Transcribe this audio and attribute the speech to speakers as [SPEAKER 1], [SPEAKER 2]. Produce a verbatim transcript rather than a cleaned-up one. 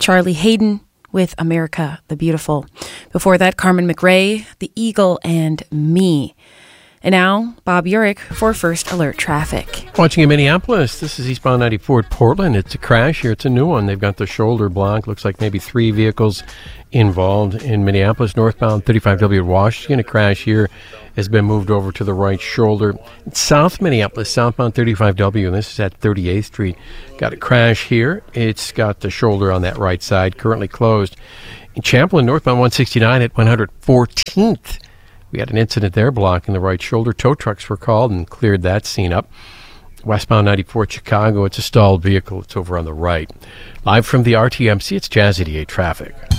[SPEAKER 1] Charlie Hayden with America the Beautiful. Before that, Carmen McRae, The Eagle and Me. And now, Bob Urich for First Alert Traffic.
[SPEAKER 2] Watching in Minneapolis, this is eastbound ninety-four at Portland. It's a crash here. It's a new one. They've got the shoulder block. Looks like maybe three vehicles involved in Minneapolis. Northbound thirty-five W at Washington. A crash here has been moved over to the right shoulder. South Minneapolis, southbound thirty-five W, and this is at thirty-eighth Street. Got a crash here. It's got the shoulder on that right side, currently closed. In Champlin, northbound one sixty-nine at one hundred fourteenth. We had an incident there blocking the right shoulder. Tow trucks were called and cleared that scene up. Westbound ninety-four at Chicago, it's a stalled vehicle. It's over on the right. Live from the R T M C, it's Jazz eighty-eight Traffic.